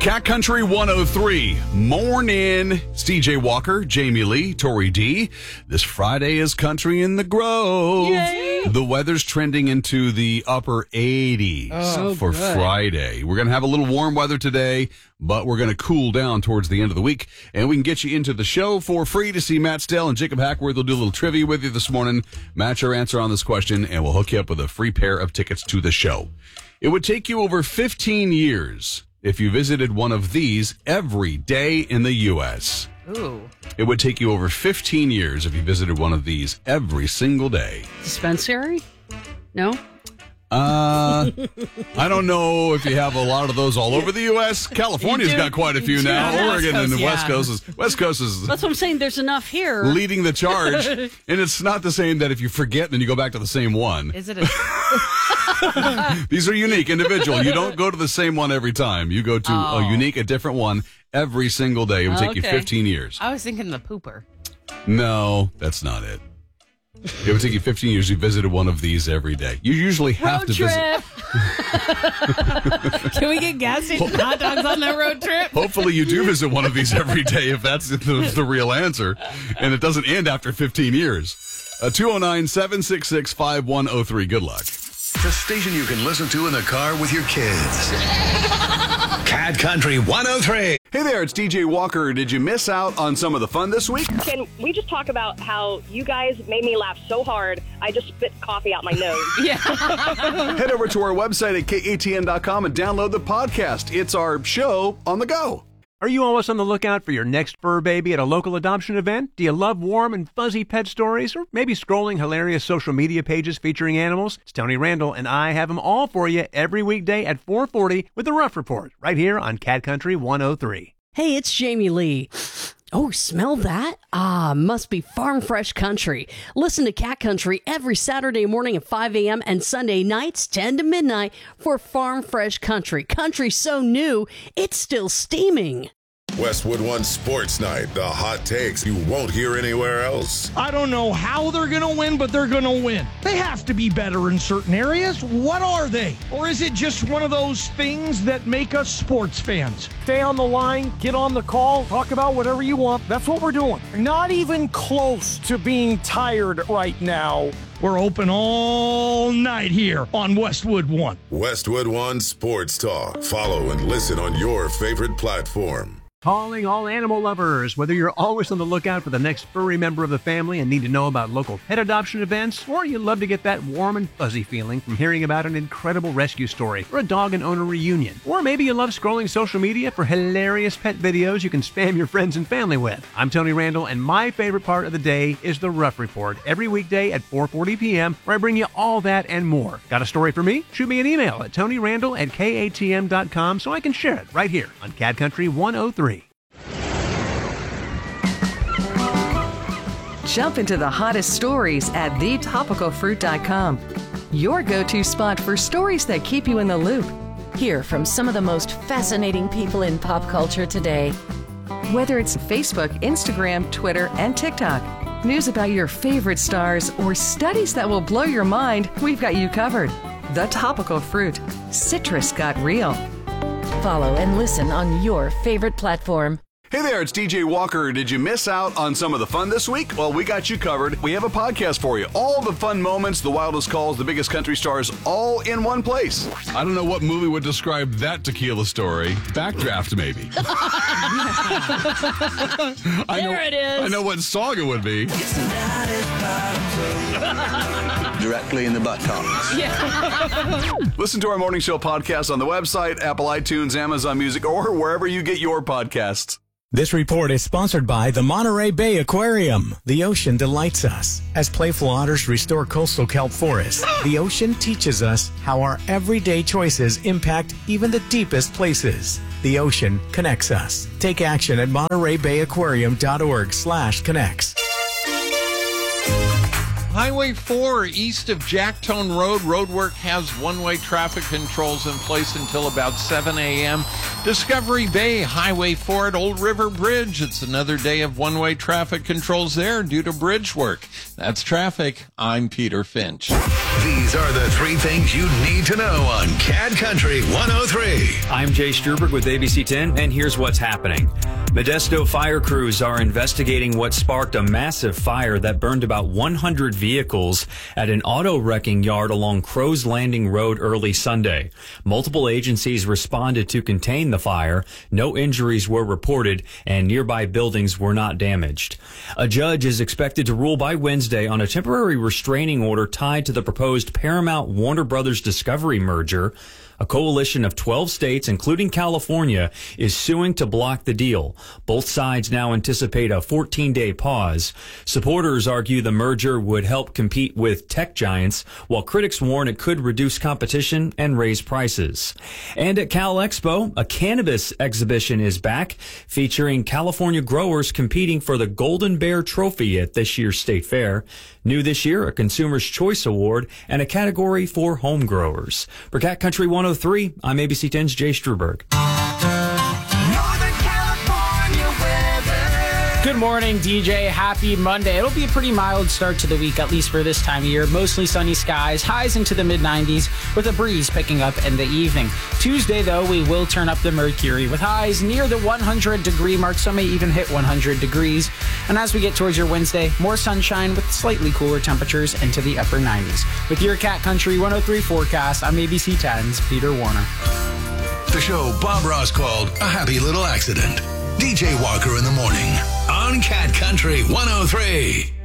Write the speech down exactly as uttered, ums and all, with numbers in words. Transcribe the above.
Cat Country one oh three. Morning. It's D J Walker, Jamie Lee, Tori D. This Friday is Country in the Grove. Yay. The weather's trending into the upper eighties oh, for good. Friday. We're going to have a little warm weather today, but we're going to cool down towards the end of the week. And we can get you into the show for free to see Matt Stell and Jacob Hackworth. They'll do a little trivia with you this morning. Match your answer on this question, and we'll hook you up with a free pair of tickets to the show. It would take you over fifteen years if you visited one of these every day in the U S Ooh. It would take you over fifteen years if you visited one of these every single day. Dispensary? No? Uh, I don't know if you have a lot of those all over the U S California's got quite a few now. Yeah, Oregon West and the Coast, West yeah. Coast is West Coast is That's what I'm saying. There's enough here. leading the charge. And it's not the same that if you forget, then you go back to the same one. Is it a... These are unique, individual. You don't go to the same one every time. You go to Oh. a unique, a different one every single day. It would take you Okay. fifteen years. I was thinking the pooper. No, that's not it. It would take you fifteen years. You visited one of these every day. You usually have Road to trip. visit. Can we get gas station hot dogs on that road trip? Hopefully you do visit one of these every day if that's the, the real answer. And it doesn't end after fifteen years. Uh, two oh nine, seven six six, five one oh three. Good luck. The station you can listen to in the car with your kids. Cat Country one oh three. Hey there, it's D J Walker. Did you miss out on some of the fun this week? Can we just talk about how you guys made me laugh so hard, I just spit coffee out my nose? Yeah. Head over to our website at K A T N dot com and download the podcast. It's our show on the go. Are you always on the lookout for your next fur baby at a local adoption event? Do you love warm and fuzzy pet stories? Or maybe scrolling hilarious social media pages featuring animals? It's Tony Randall, and I have them all for you every weekday at four forty with The Rough Report, right here on Cat Country one oh three. Hey, it's Jamie Lee. Oh, smell that? Ah, must be Farm Fresh Country. Listen to Cat Country every Saturday morning at five a.m. and Sunday nights ten to midnight for Farm Fresh Country. Country so new, it's still steaming. Westwood One Sports Night, the hot takes you won't hear anywhere else. I don't know how they're going to win, but they're going to win. They have to be better in certain areas. What are they? Or is it just one of those things that make us sports fans? Stay on the line, get on the call, talk about whatever you want. That's what we're doing. Not even close to being tired right now. We're open all night here on Westwood One. Westwood One Sports Talk. Follow and listen on your favorite platform. Calling all animal lovers. Whether you're always on the lookout for the next furry member of the family and need to know about local pet adoption events, or you love to get that warm and fuzzy feeling from hearing about an incredible rescue story or a dog and owner reunion, or maybe you love scrolling social media for hilarious pet videos you can spam your friends and family with. I'm Tony Randall, and my favorite part of the day is The Rough Report every weekday at four forty p.m. where I bring you all that and more. Got a story for me? Shoot me an email at tonyrandall at K A T M dot com so I can share it right here on Cat Country one oh three. Jump into the hottest stories at the topical fruit dot com. Your go-to spot for stories that keep you in the loop. Hear from some of the most fascinating people in pop culture today. Whether it's Facebook, Instagram, Twitter, and TikTok, news about your favorite stars, or studies that will blow your mind, we've got you covered. The Topical Fruit. Citrus got real. Follow and listen on your favorite platform. Hey there, it's D J Walker. Did you miss out on some of the fun this week? Well, we got you covered. We have a podcast for you. All the fun moments, the wildest calls, the biggest country stars, all in one place. I don't know what movie would describe that tequila story. Backdraft, maybe. I There know, it is. I know what song it would be. Directly in the buttocks. Yeah. Listen to our morning show podcast on the website, Apple iTunes, Amazon Music, or wherever you get your podcasts. This report is sponsored by the Monterey Bay Aquarium. The ocean delights us. As playful otters restore coastal kelp forests, the ocean teaches us how our everyday choices impact even the deepest places. The ocean connects us. Take action at monterey bay aquarium dot org slash connects. Highway four east of Jacktone Road. Roadwork has one-way traffic controls in place until about seven a.m. Discovery Bay, Highway four at Old River Bridge. It's another day of one-way traffic controls there due to bridge work. That's traffic. I'm Peter Finch. These are the three things you need to know on Cat Country one oh three. I'm Jay Struberg with A B C ten, and here's what's happening. Modesto fire crews are investigating what sparked a massive fire that burned about one hundred vehicles at an auto wrecking yard along Crow's Landing Road early Sunday. Multiple agencies responded to contain the fire. No injuries were reported, and nearby buildings were not damaged. A judge is expected to rule by Wednesday on a temporary restraining order tied to the proposed Paramount Warner Brothers Discovery merger. A coalition of twelve states, including California, is suing to block the deal. Both sides now anticipate a fourteen-day pause. Supporters argue the merger would help compete with tech giants, while critics warn it could reduce competition and raise prices. And at Cal Expo, a cannabis exhibition is back, featuring California growers competing for the Golden Bear Trophy at this year's state fair. New this year, a Consumer's Choice Award and a category for home growers. For Cat Country one oh three, I'm A B C ten's Jay Struberg. Good morning, D J. Happy Monday. It'll be a pretty mild start to the week, at least for this time of year. Mostly sunny skies, highs into the mid nineties, with a breeze picking up in the evening. Tuesday, though, we will turn up the mercury with highs near the one hundred degree mark. Some may even hit one hundred degrees. And as we get towards your Wednesday, more sunshine with slightly cooler temperatures into the upper nineties. With your Cat Country one oh three forecast, I'm A B C ten's Peter Warner. The show Bob Ross called a happy little accident. D J Walker in the morning on Cat Country one oh three.